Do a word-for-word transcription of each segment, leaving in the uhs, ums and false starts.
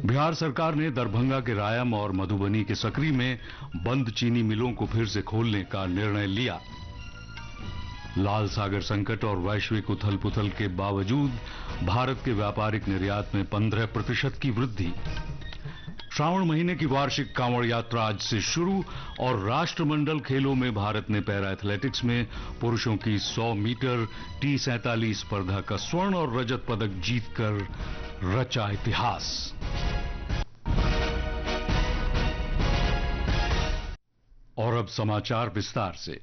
बिहार सरकार ने दरभंगा के रायम और मधुबनी के सकरी में बंद चीनी मिलों को फिर से खोलने का निर्णय लिया। लाल सागर संकट और वैश्विक उथल पुथल के बावजूद भारत के व्यापारिक निर्यात में पंद्रह प्रतिशत की वृद्धि। श्रावण महीने की वार्षिक कांवड़ यात्रा आज से शुरू और राष्ट्रमंडल खेलों में भारत ने पैरा एथलेटिक्स में पुरुषों की सौ मीटर टी सैंतालीस स्पर्धा का स्वर्ण और रजत पदक जीतकर रचा इतिहास। और अब समाचार विस्तार से।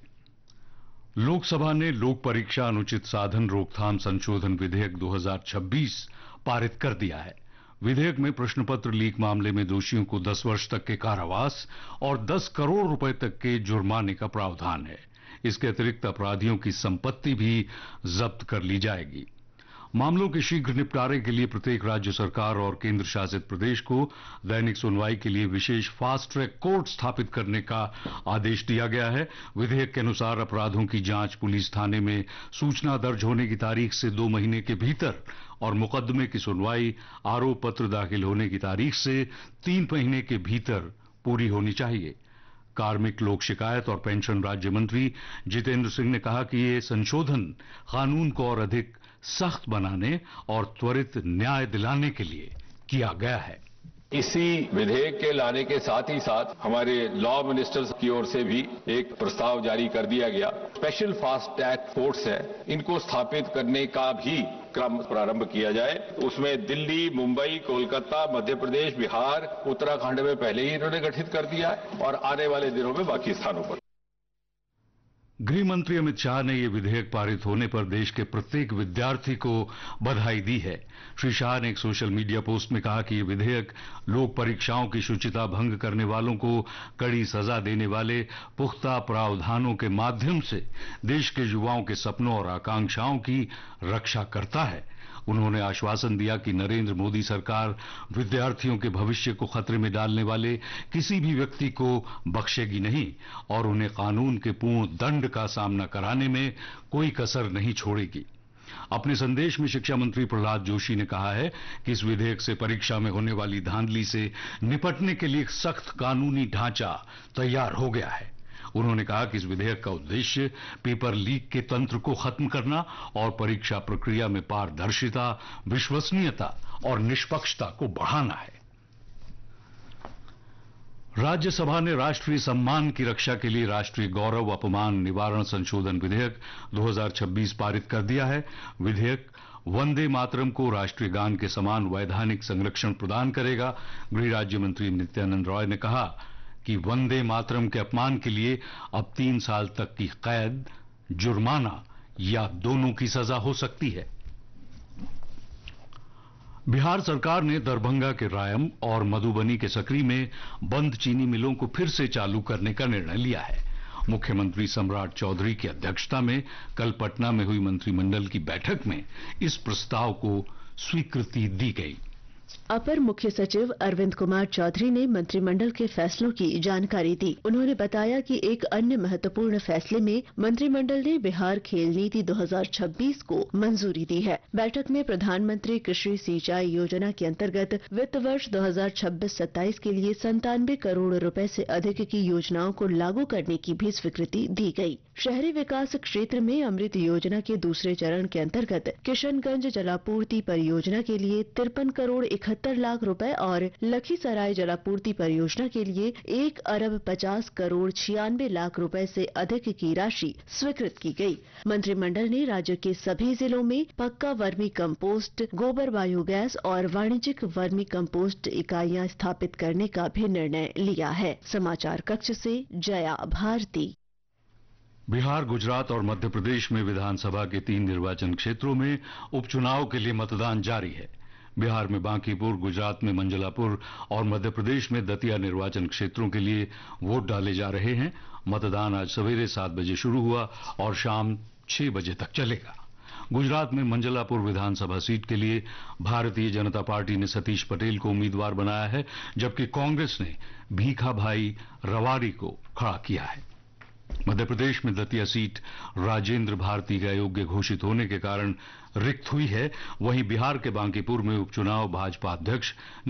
लोकसभा ने लोक परीक्षा अनुचित साधन रोकथाम संशोधन विधेयक दो हज़ार छब्बीस पारित कर दिया है। विधेयक में प्रश्न पत्र लीक मामले में दोषियों को दस वर्ष तक के कारावास और दस करोड़ रुपए तक के जुर्माने का प्रावधान है। इसके अतिरिक्त अपराधियों की संपत्ति भी जब्त कर ली जाएगी। मामलों के शीघ्र निपटारे के लिए प्रत्येक राज्य सरकार और केंद्र शासित प्रदेश को दैनिक सुनवाई के लिए विशेष फास्ट ट्रैक कोर्ट स्थापित करने का आदेश दिया गया है। विधेयक के अनुसार अपराधों की जांच पुलिस थाने में सूचना दर्ज होने की तारीख से दो महीने के भीतर और मुकदमे की सुनवाई आरोप पत्र दाखिल होने की तारीख से तीन महीने के भीतर पूरी होनी चाहिए। कार्मिक लोक शिकायत और पेंशन राज्य मंत्री जितेंद्र सिंह ने कहा कि ये संशोधन कानून को और अधिक सख्त बनाने और त्वरित न्याय दिलाने के लिए किया गया है। इसी विधेयक के लाने के साथ ही साथ हमारे लॉ मिनिस्टर्स की ओर से भी एक प्रस्ताव जारी कर दिया गया। स्पेशल फास्ट ट्रैक कोर्ट्स है, इनको स्थापित करने का भी क्रम प्रारंभ किया जाए। उसमें दिल्ली, मुंबई, कोलकाता, मध्य प्रदेश, बिहार, उत्तराखंड में पहले ही इन्होंने गठित कर दिया है और आने वाले दिनों में बाकी स्थानों पर। गृह मंत्री अमित शाह ने यह विधेयक पारित होने पर देश के प्रत्येक विद्यार्थी को बधाई दी है। श्री शाह ने एक सोशल मीडिया पोस्ट में कहा कि यह विधेयक लोक परीक्षाओं की शुचिता भंग करने वालों को कड़ी सजा देने वाले पुख्ता प्रावधानों के माध्यम से देश के युवाओं के सपनों और आकांक्षाओं की रक्षा करता है। उन्होंने आश्वासन दिया कि नरेंद्र मोदी सरकार विद्यार्थियों के भविष्य को खतरे में डालने वाले किसी भी व्यक्ति को बख्शेगी नहीं और उन्हें कानून के पूर्ण दंड का सामना कराने में कोई कसर नहीं छोड़ेगी। अपने संदेश में शिक्षा मंत्री प्रहलाद जोशी ने कहा है कि इस विधेयक से परीक्षा में होने वाली धांधली से निपटने के लिए एक सख्त कानूनी ढांचा तैयार हो गया है। उन्होंने कहा कि इस विधेयक का उद्देश्य पेपर लीक के तंत्र को खत्म करना और परीक्षा प्रक्रिया में पारदर्शिता, विश्वसनीयता और निष्पक्षता को बढ़ाना है। राज्यसभा ने राष्ट्रीय सम्मान की रक्षा के लिए राष्ट्रीय गौरव अपमान निवारण संशोधन विधेयक दो हज़ार छब्बीस पारित कर दिया है। विधेयक वंदे मातरम को राष्ट्रीय गान के समान वैधानिक संरक्षण प्रदान करेगा। गृह राज्य मंत्री नित्यानंद रॉय ने कहा कि वंदे मातरम के अपमान के लिए अब तीन साल तक की कैद, जुर्माना या दोनों की सजा हो सकती है। बिहार सरकार ने दरभंगा के रायम और मधुबनी के सकरी में बंद चीनी मिलों को फिर से चालू करने का निर्णय लिया है। मुख्यमंत्री सम्राट चौधरी की अध्यक्षता में कल पटना में हुई मंत्रिमंडल की बैठक में इस प्रस्ताव को स्वीकृति दी गई। अपर मुख्य सचिव अरविंद कुमार चौधरी ने मंत्रिमंडल के फैसलों की जानकारी दी। उन्होंने बताया कि एक अन्य महत्वपूर्ण फैसले में मंत्रिमंडल ने बिहार खेल नीति दो हज़ार छब्बीस को मंजूरी दी है। बैठक में प्रधानमंत्री कृषि सिंचाई योजना के अंतर्गत वित्त वर्ष दो हज़ार छब्बीस सत्ताईस के लिए संतानवे करोड़ रुपए से अधिक की योजनाओं को लागू करने की भी स्वीकृति दी गई। शहरी विकास क्षेत्र में अमृत योजना के दूसरे चरण के अंतर्गत किशनगंज जलापूर्ति परियोजना के लिए तिरपन करोड़ इकहत्तर लाख रुपए और लखीसराय जलापूर्ति परियोजना के लिए एक अरब पचास करोड़ छियानवे लाख रुपए से अधिक की राशि स्वीकृत की गई। मंत्रिमंडल ने राज्य के सभी जिलों में पक्का वर्मी कंपोस्ट, गोबर बायोगैस और वाणिज्यिक वर्मी कंपोस्ट इकाइयां स्थापित करने का भी निर्णय लिया है। समाचार कक्ष से जया भारती। बिहार, गुजरात और मध्य प्रदेश में विधानसभा के तीन निर्वाचन क्षेत्रों में उपचुनाव के लिए मतदान जारी है। बिहार में बांकीपुर, गुजरात में मंजलापुर और मध्य प्रदेश में दतिया निर्वाचन क्षेत्रों के लिए वोट डाले जा रहे हैं। मतदान आज सवेरे सात बजे शुरू हुआ और शाम छह बजे तक चलेगा। गुजरात में मंजलापुर विधानसभा सीट के लिए भारतीय जनता पार्टी ने सतीश पटेल को उम्मीदवार बनाया है, जबकि कांग्रेस ने भीखा भाई रवाड़ी को खड़ा किया है। मध्य प्रदेश में दतिया सीट राजेंद्र भारती के अयोग्य घोषित होने के कारण रिक्त हुई है। वहीं बिहार के बांकीपुर में उपचुनाव भाजपा अध्यक्ष